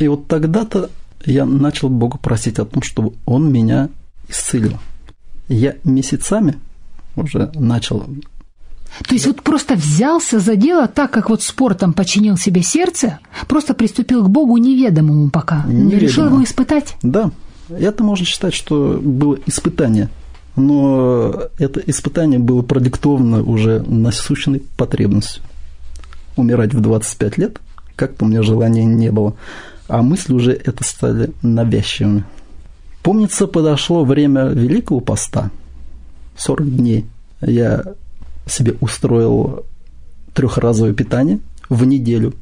И вот тогда-то я начал Бога просить о том, чтобы Он меня исцелил. Я месяцами уже начал... То есть вот просто взялся за дело, так как вот спортом починил себе сердце, просто приступил к Богу неведомому пока. Неведомо. Решил его испытать? Да, это можно считать, что было испытание. Но это испытание было продиктовано уже насущной потребностью. Умирать в 25 лет как-то у меня желания не было. А мысли уже это стали навязчивыми. Помнится, подошло время Великого Поста. 40 дней. Я себе устроил 3-разовое питание в неделю.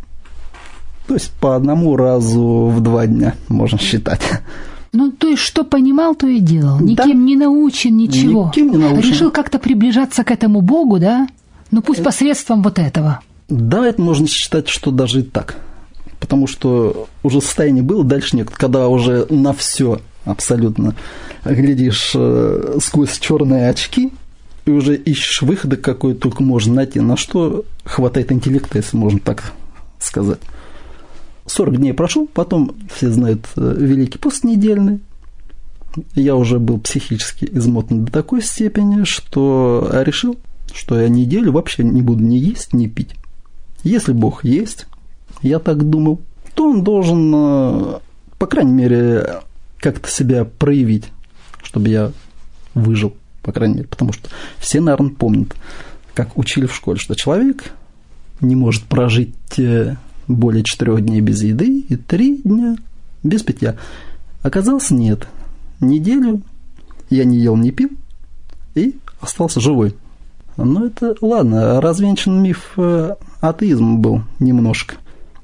То есть по 1 разу в 2 дня, можно считать. Ну, то есть, что понимал, то и делал. Никем не научен, ничего. Никем не научен. Решил как-то приближаться к этому Богу, да? Ну, пусть посредством вот этого. Да, это можно считать, что даже и так. Потому что уже состояние было, дальше нет. Когда уже на все абсолютно глядишь сквозь черные очки, и уже ищешь выхода, какой только можно найти, на что хватает интеллекта, если можно так сказать. 40 дней прошел, потом, все знают, Великий пост недельный. Я уже был психически измотан до такой степени, что решил, что я неделю вообще не буду ни есть, ни пить. Если Бог есть, я так думал, то Он должен, по крайней мере, как-то себя проявить, чтобы я выжил, по крайней мере. Потому что все, наверное, помнят, как учили в школе, что человек не может прожить более 4 дней без еды и 3 дня без питья. Оказалось, нет. Неделю я не ел, не пил и остался живой. Но это ладно, развенчан миф атеизма был немножко.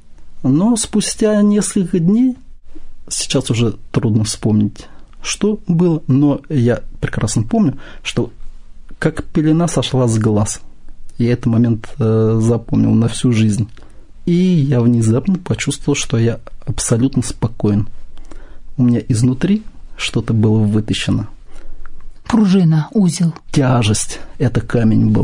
Но спустя несколько дней, сейчас уже трудно вспомнить, что было, но я прекрасно помню, что как пелена сошла с глаз. Я этот момент запомнил на всю жизнь. И я внезапно почувствовал, что я абсолютно спокоен. У меня изнутри что-то было вытащено. Пружина, узел. Тяжесть. Это камень был.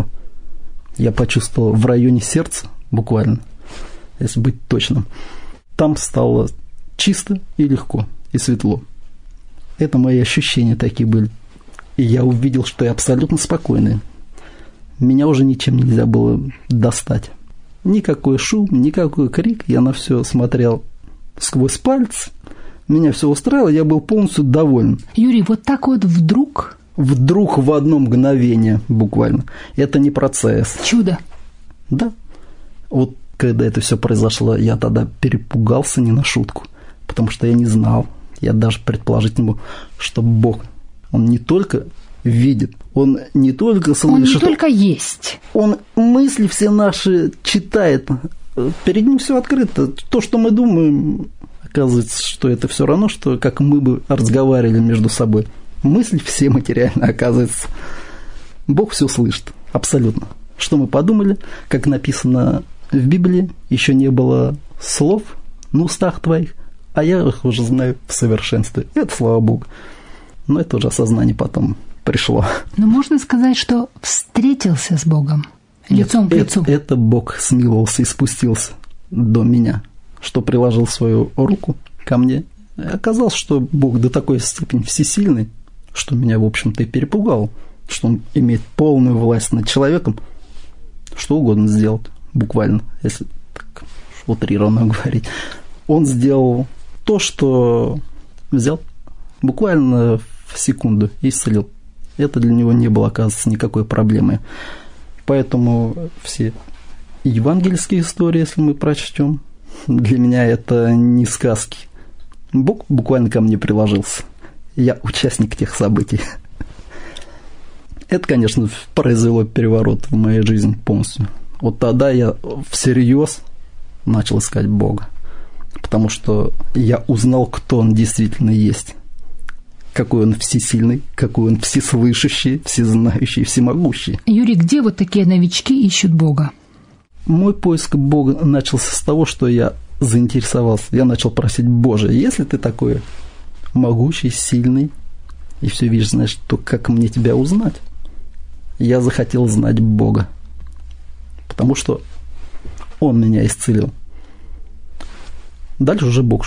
Я почувствовал в районе сердца, буквально, если быть точным. Там стало чисто и легко, и светло. Это мои ощущения такие были. И я увидел, что я абсолютно спокойный. Меня уже ничем нельзя было достать. Никакой шум, никакой крик. Я на все смотрел сквозь пальцы. Меня все устраивало, я был полностью доволен. Юрий, вот так вот вдруг? Вдруг в одно мгновение, буквально. Это не процесс. Чудо. Да. Вот когда это все произошло, я тогда перепугался не на шутку. Потому что я не знал, я даже предположить не мог, что Бог, Он не только видит, Он не только слышит. Он не только есть. Он мысли все наши читает. Перед Ним все открыто. То, что мы думаем, оказывается, что это все равно, что как мы бы разговаривали между собой. Мысли все материальные, оказывается. Бог все слышит. Абсолютно. Что мы подумали, как написано в Библии, еще не было слов на устах твоих, а я их уже знаю в совершенстве. Это слава Богу. Но это уже осознание потом пришло. Но можно сказать, что встретился с Богом лицом к лицу. Это Бог смиловался и спустился до меня, что приложил свою руку ко мне. И оказалось, что Бог до такой степени всесильный, что меня, в общем-то, и перепугал, что Он имеет полную власть над человеком, что угодно сделать, буквально, если так утрированно говорить. Он сделал то, что взял буквально в секунду и исцелил. Это для него не было, оказывается, никакой проблемой. Поэтому все евангельские истории, если мы прочтем, для меня это не сказки. Бог буквально ко мне приложился. Я участник тех событий. Это, конечно, произвело переворот в моей жизни полностью. Вот тогда я всерьез начал искать Бога. Потому что я узнал, кто Он действительно есть. Какой Он всесильный, какой Он всеслышащий, всезнающий, всемогущий. Юрий, где вот такие новички ищут Бога? Мой поиск Бога начался с того, что я заинтересовался. Я начал просить: Боже, если Ты такой могучий, сильный, и все видишь, знаешь, то как мне Тебя узнать? Я захотел знать Бога, потому что Он меня исцелил. Дальше уже Бог